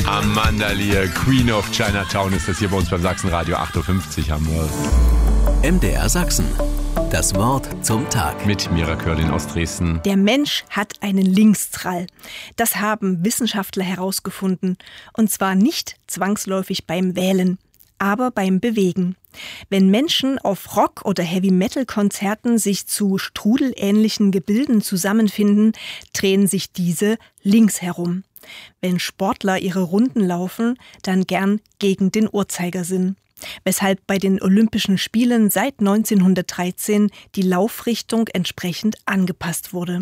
Amanda Lear, Queen of Chinatown ist das hier bei uns beim Sachsenradio. 8.50 Uhr haben wir. MDR Sachsen. Das Wort zum Tag. Mit Mira Körlin aus Dresden. Der Mensch hat einen Linkstrall. Das haben Wissenschaftler herausgefunden. Und zwar nicht zwangsläufig beim Wählen, aber beim Bewegen. Wenn Menschen auf Rock- oder Heavy-Metal-Konzerten sich zu strudelähnlichen Gebilden zusammenfinden, drehen sich diese links herum. Wenn Sportler ihre Runden laufen, dann gern gegen den Uhrzeigersinn. Weshalb bei den Olympischen Spielen seit 1913 die Laufrichtung entsprechend angepasst wurde.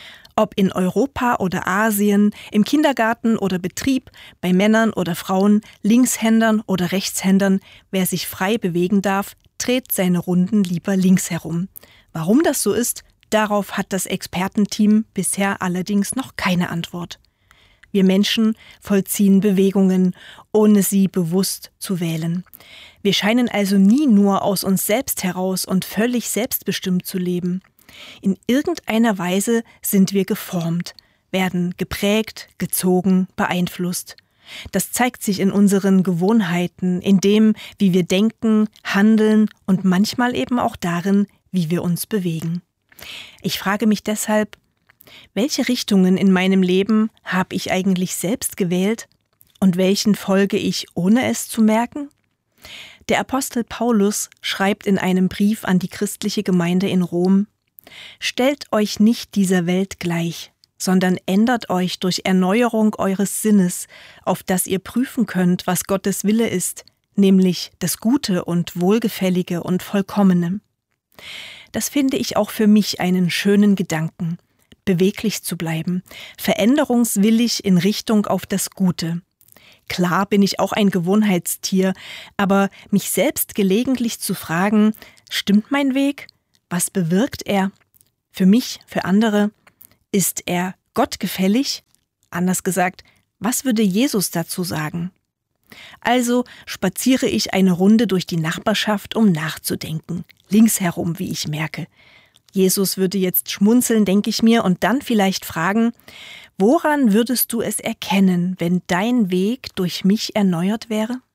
Ob in Europa oder Asien, im Kindergarten oder Betrieb, bei Männern oder Frauen, Linkshändern oder Rechtshändern, wer sich frei bewegen darf, dreht seine Runden lieber links herum. Warum das so ist, darauf hat das Expertenteam bisher allerdings noch keine Antwort. Wir Menschen vollziehen Bewegungen, ohne sie bewusst zu wählen. Wir scheinen also nie nur aus uns selbst heraus und völlig selbstbestimmt zu leben. In irgendeiner Weise sind wir geformt, werden geprägt, gezogen, beeinflusst. Das zeigt sich in unseren Gewohnheiten, in dem, wie wir denken, handeln und manchmal eben auch darin, wie wir uns bewegen. Ich frage mich deshalb, welche Richtungen in meinem Leben habe ich eigentlich selbst gewählt und welchen folge ich, ohne es zu merken? Der Apostel Paulus schreibt in einem Brief an die christliche Gemeinde in Rom: Stellt euch nicht dieser Welt gleich, sondern ändert euch durch Erneuerung eures Sinnes, auf dass ihr prüfen könnt, was Gottes Wille ist, nämlich das Gute und Wohlgefällige und Vollkommene. Das finde ich auch für mich einen schönen Gedanken. Beweglich zu bleiben, veränderungswillig in Richtung auf das Gute. Klar bin ich auch ein Gewohnheitstier, aber mich selbst gelegentlich zu fragen, stimmt mein Weg? Was bewirkt er? Für mich, für andere? Ist er Gott gefällig? Anders gesagt, was würde Jesus dazu sagen? Also spaziere ich eine Runde durch die Nachbarschaft, um nachzudenken. Links herum, wie ich merke. Jesus würde jetzt schmunzeln, denke ich mir, und dann vielleicht fragen, woran würdest du es erkennen, wenn dein Weg durch mich erneuert wäre?